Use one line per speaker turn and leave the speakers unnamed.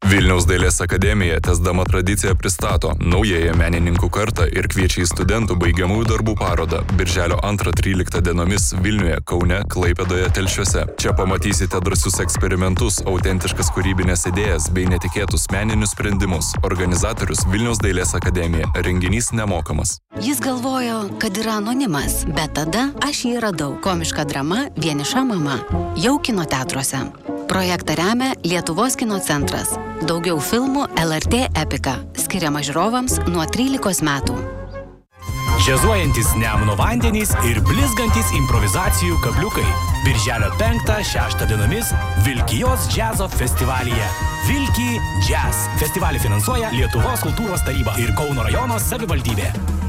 Vilniaus dailės akademija, tęsdama tradiciją, pristato naująją menininkų kartą ir kviečia į studentų baigiamųjų darbų parodą birželio 2-13 dienomis Vilniuje, Kaune, Klaipėdoje, Telšiuose. Čia pamatysite drąsius eksperimentus, autentiškas kūrybinės idėjas bei netikėtus meninius sprendimus. Organizatorius Vilniaus dailės akademija. Renginys nemokamas.
Jis galvojo, kad yra anonimas, bet tada aš jį radau. Komiška drama Vieniša mama. Jau kino teatruose. Projektą remia Lietuvos kino centras. Daugiau filmų LRT Epika. Skiriama žiūrovams nuo 13 metų.
Džiazuojantis Nemuno vandenys ir blizgantis improvizacijų kabliukai. Birželio 5-6 dienomis Vilkijos džiazo festivalyje. Vilki Jazz. Festivalį finansuoja Lietuvos kultūros taryba ir Kauno rajono savivaldybė.